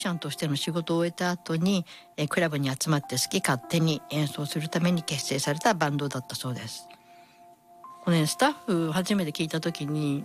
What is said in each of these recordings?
シャンとしての仕事を終えた後に、クラブに集まって好き勝手に演奏するために結成されたバンドだったそうです。これね、スタッフ初めて聞いた時に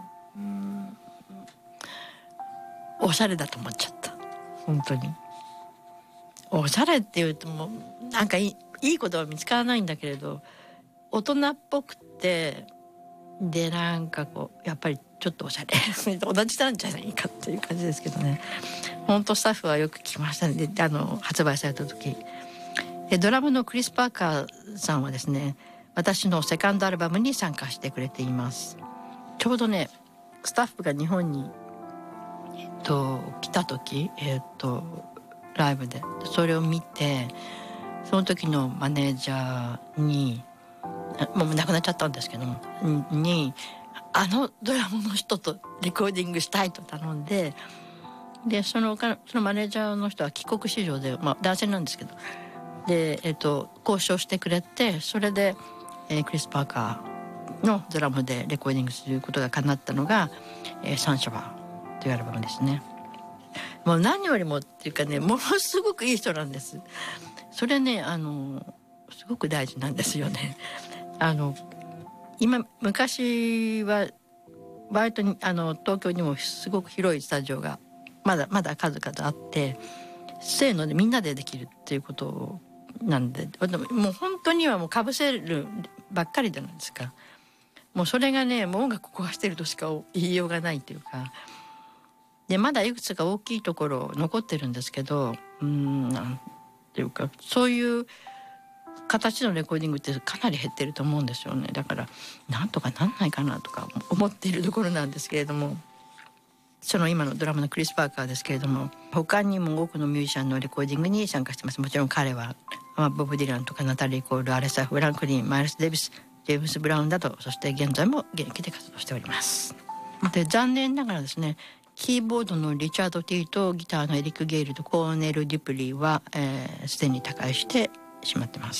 おしゃれだと思っちゃった。本当におしゃれっていうともうなんかいい言葉見つからないんだけれど、大人っぽくて、でなんかこうやっぱりちょっとおしゃれ同じなんじゃないかっていう感じですけどね。本当スタッフはよく聞きましたね。で発売された時で、ドラムのクリス・パーカーさんはですね、私のセカンドアルバムに参加してくれています。ちょうどねスタッフが日本に、来た時、ライブでそれを見て、その時のマネージャーに、もう亡くなっちゃったんですけども、ドラムの人とレコーディングしたいと頼んで、でそのマネージャーの人は帰国子女で、男性なんですけど、で、交渉してくれて、それで、クリス・パーカーのドラムでレコーディングすることが叶ったのが、サンシャワーというアルバムですね。もう何よりもっていうかね、ものすごくいい人なんです。それね、すごく大事なんですよね。昔は割と東京にもすごく広いスタジオがまだ数々あって、せーのでみんなでできるっていうことなんで、もう本当にはもうかぶせるばっかりじゃないですか。もうそれがね、もう音楽壊してるとしか言いようがないというか。でまだいくつか大きいところ残ってるんですけど、なんていうか、そういう形のレコーディングってかなり減ってると思うんですよね。だからなんとかなんないかなとか思っているところなんですけれども、その今のドラムのクリス・パーカーですけれども、他にも多くのミュージシャンのレコーディングに参加してます。もちろん彼は、ボブ・ディランとかナタリー・コール、アレサ・フランクリン、マイルス・デイビス、ジェームス・ブラウンなど、そして現在も現役で活動しております。で残念ながらですね、キーボードのリチャード・ティーとギターのエリック・ゲイルとコーネル・デュプリーはすでに他界してしまってます。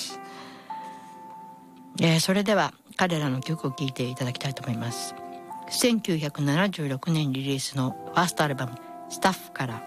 それでは彼らの曲を聴いていただきたいと思います。1976年リリースのファーストアルバム「スタッフ」から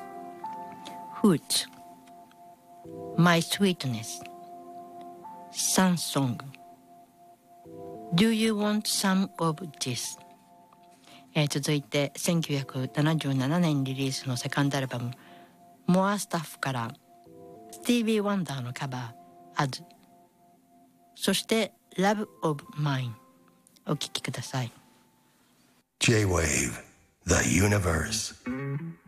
「Fruits」「My Sweetness」「Sun Song」「Do You Want Some of This」続いて1977年リリースのセカンドアルバム「More Stuff」からスティービー・ワンダーのカバー「As」、そして「Love of Mine」お聴きください。 J-Wave, the universe.